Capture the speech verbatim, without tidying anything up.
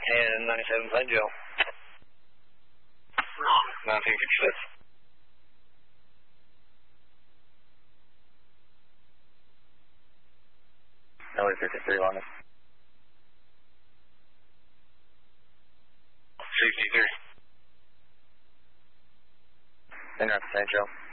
And ninety-seven, Glen Joe. Wrong. nineteen fifty-six. L A fifty-three, longest. sixty-three. Interrupt, Saint Joe.